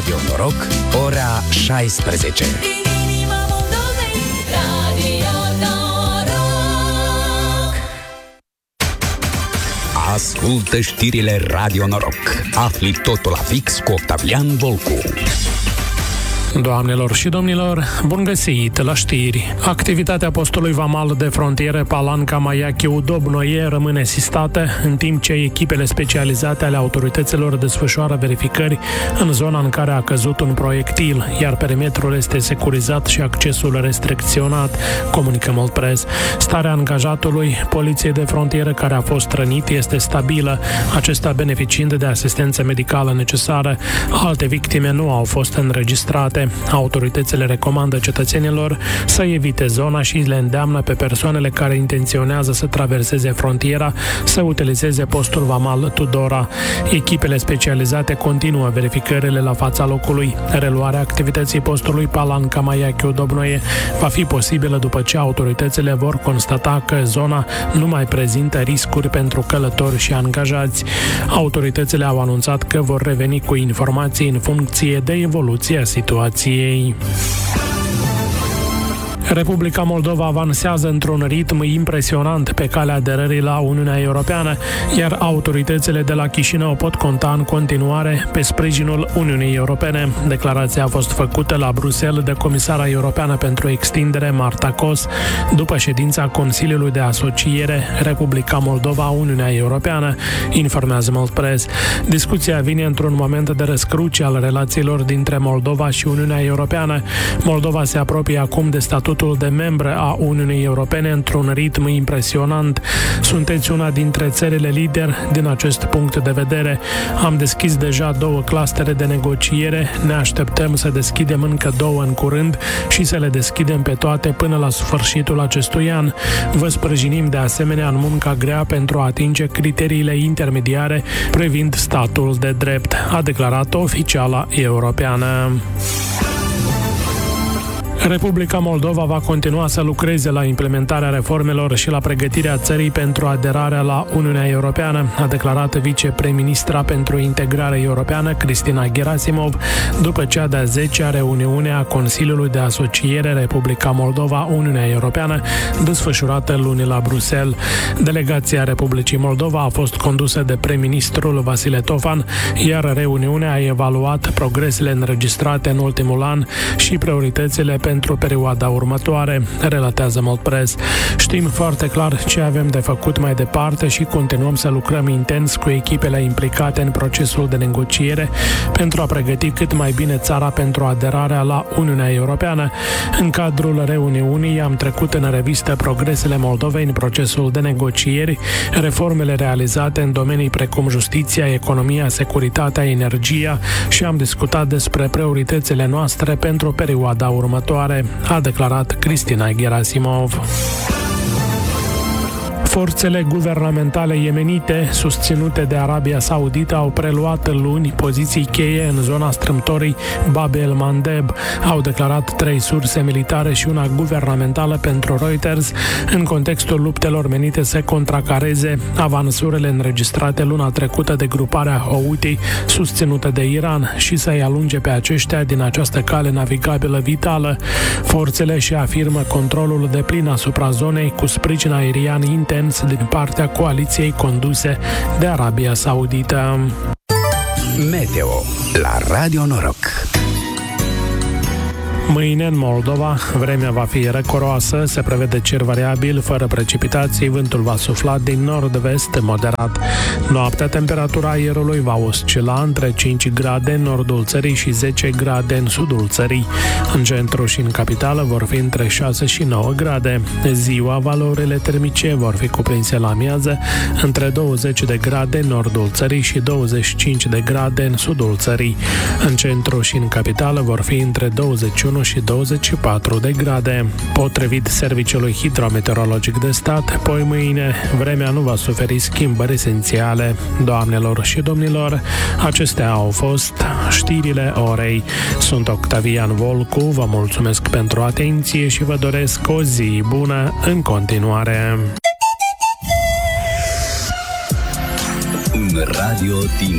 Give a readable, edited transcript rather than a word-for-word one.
Radio Noroc, ora 16. Ascultă știrile Radio Noroc. Afli totul la fix cu Octavian Volcu. Doamnelor și domnilor, bun găsit la știri. Activitatea postului vamal de frontieră Palanca Maiachiu Dobnoie rămâne sistată, în timp ce echipele specializate ale autorităților desfășoară verificări în zona în care a căzut un proiectil, iar perimetrul este securizat și accesul restricționat, comunică Moldpress. Starea angajatului Poliției de Frontieră care a fost rănit este stabilă, acesta beneficiind de asistență medicală necesară. Alte victime nu au fost înregistrate. Autoritățile recomandă cetățenilor să evite zona și le îndeamnă pe persoanele care intenționează să traverseze frontiera să utilizeze postul vamal Tudora. Echipele specializate continuă verificările la fața locului. Reluarea activității postului Palanca Maiachiu Dobnoie va fi posibilă după ce autoritățile vor constata că zona nu mai prezintă riscuri pentru călători și angajați. Autoritățile au anunțat că vor reveni cu informații în funcție de evoluția situației. Republica Moldova avansează într-un ritm impresionant pe calea aderării la Uniunea Europeană, iar autoritățile de la Chișinău pot conta în continuare pe sprijinul Uniunii Europene. Declarația a fost făcută la Bruxelles de Comisara Europeană pentru Extindere, Marta Kos, după ședința Consiliului de Asociere Republica Moldova-Uniunea Europeană, informează Moldpress. Discuția vine într-un moment de răscruce al relațiilor dintre Moldova și Uniunea Europeană. Moldova se apropie acum de statutul de membră a Uniunii Europene într-un ritm impresionant. Sunteți una dintre țările lider din acest punct de vedere. Am deschis deja 2 clustere de negociere, ne așteptăm să deschidem încă 2 în curând și să le deschidem pe toate până la sfârșitul acestui an. Vă sprijinim de asemenea în munca grea pentru a atinge criteriile intermediare privind statul de drept, a declarat oficiala europeană. Republica Moldova va continua să lucreze la implementarea reformelor și la pregătirea țării pentru aderarea la Uniunea Europeană, a declarat viceprim-ministra pentru integrare europeană Cristina Gerasimov după cea de-a 10-a reuniune a Consiliului de Asociere Republica Moldova-Uniunea Europeană, desfășurată luni la Bruxelles. Delegația Republicii Moldova a fost condusă de prim-ministrul Vasile Tofan, iar reuniunea a evaluat progresele înregistrate în ultimul an și prioritățile pentru perioada următoare, relatează Moldpress. Știm foarte clar ce avem de făcut mai departe și continuăm să lucrăm intens cu echipele implicate în procesul de negociere pentru a pregăti cât mai bine țara pentru aderarea la Uniunea Europeană. În cadrul reuniunii am trecut în revistă progresele Moldovei în procesul de negocieri, reformele realizate în domenii precum justiția, economia, securitatea, energia și am discutat despre prioritățile noastre pentru perioada următoare, a declarat Cristina Gerasimov. Forțele guvernamentale iemenite, susținute de Arabia Saudită, au preluat luni poziții cheie în zona strâmtorii Bab el-Mandeb, au declarat 3 surse militare și una guvernamentală pentru Reuters, în contextul luptelor menite să contracareze avansurile înregistrate luna trecută de gruparea Houthi, susținută de Iran, și să-i alunge pe aceștia din această cale navigabilă vitală. Forțele și afirmă controlul deplin asupra zonei cu sprijin aerian intens din partea coaliției conduse de Arabia Saudită. Meteo la Radio Noroc. Mâine în Moldova vremea va fi răcoroasă, se prevede cer variabil, fără precipitații, vântul va sufla din nord-vest moderat. Noaptea temperatura aerului va oscila între 5 grade în nordul țării și 10 grade în sudul țării. În centru și în capitală vor fi între 6 și 9 grade. Ziua valorile termice vor fi cuprinse la amiază între 20 de grade în nordul țării și 25 de grade în sudul țării. În centru și în capitală vor fi între 21 și 24 de grade. Potrivit Serviciului Hidrometeorologic de Stat, poi mâine vremea nu va suferi schimbări esențiale. Doamnelor și domnilor, acestea au fost știrile orei. Sunt Octavian Volcu, vă mulțumesc pentru atenție și vă doresc o zi bună în continuare. Un radio din